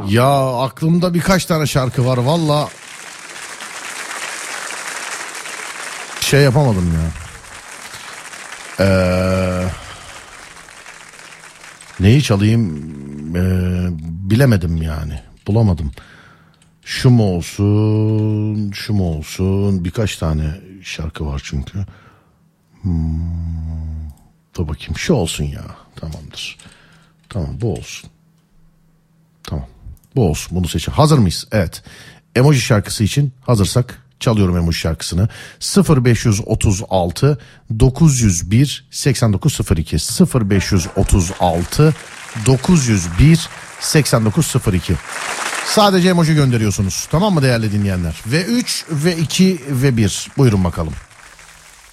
Ya aklımda birkaç tane şarkı var valla. Şey yapamadım ya. Neyi çalayım bilemedim yani. Bulamadım. Şu mu olsun, şu mu olsun? Birkaç tane şarkı var çünkü. Dur bakayım, şu olsun ya. Tamamdır. Tamam, bu olsun. Tamam, bu olsun, bunu seçelim. Hazır mıyız? Evet. Emoji şarkısı için hazırsak çalıyorum emoji şarkısını. 0536 901 8902 0536 901 8902. Sadece emoji gönderiyorsunuz. Tamam mı değerli dinleyenler? V3, V2, V1. Buyurun bakalım.